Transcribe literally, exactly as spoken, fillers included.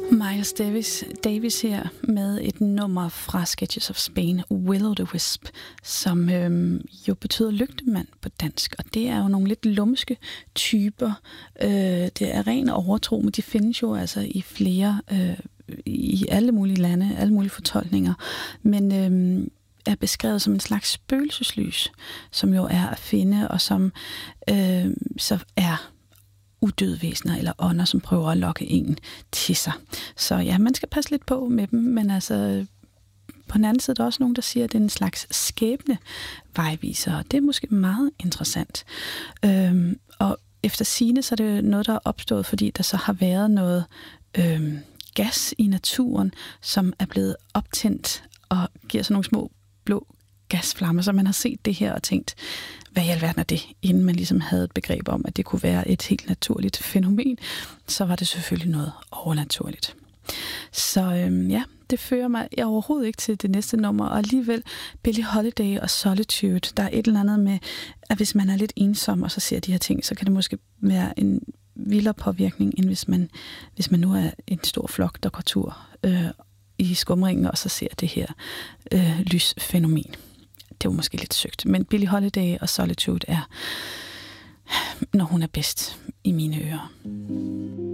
Miles Davis, Davis her med et nummer fra Sketches of Spain, Will-o'-the-Wisp, som øhm, jo betyder lygtemand på dansk. Og det er jo nogle lidt lumske typer. Øh, det er ren overtro, men de findes jo altså i flere, øh, i alle mulige lande, alle mulige fortolkninger. Men øhm, er beskrevet som en slags spøgelseslys, som jo er at finde, og som øh, så er udøde væsener eller ånder, som prøver at lokke en til sig. Så ja, man skal passe lidt på med dem, men altså på den anden side er der også nogen, der siger, at det er en slags skæbne vejviser, og det er måske meget interessant. Øhm, og efter sigende, så er det noget, der er opstået, fordi der så har været noget øhm, gas i naturen, som er blevet optændt og giver sådan nogle små blå gasflammer, så man har set det her og tænkt, hvad i alverden er det, inden man ligesom havde et begreb om, at det kunne være et helt naturligt fænomen, så var det selvfølgelig noget overnaturligt. Så øhm, ja, det fører mig jeg overhovedet ikke til det næste nummer, og alligevel Billie Holiday og Solitude, der er et eller andet med, at hvis man er lidt ensom, og så ser de her ting, så kan det måske være en vildere påvirkning, end hvis man, hvis man nu er en stor flok, der går tur øh, i skumringen, og så ser det her øh, lysfænomen. Det var måske lidt søgt, men Billie Holiday og Solitude er, når hun er bedst i mine ører.